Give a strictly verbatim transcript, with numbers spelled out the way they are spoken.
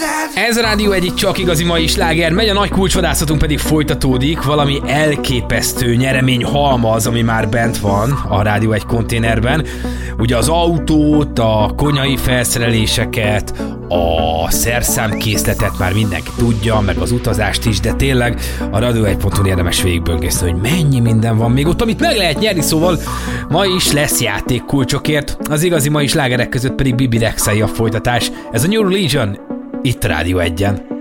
Ez a Rádió egyik csak igazi mai sláger, megy a nagy kulcsvadászatunk pedig folytatódik, valami elképesztő nyeremény halmaz, ami már bent van a Rádió egy konténerben. Ugye az autót, a konyhai felszereléseket, a szerszámkészletet már mindenki tudja, meg az utazást is, de tényleg a Rádió egy ponton érdemes végigböngészni, hogy mennyi minden van még ott, amit meg lehet nyerni, szóval ma is lesz játék kulcsokért, az igazi mai slágerek között pedig Bibi Rexai a folytatás. Ez a New Religion, itt a Rádió egyen.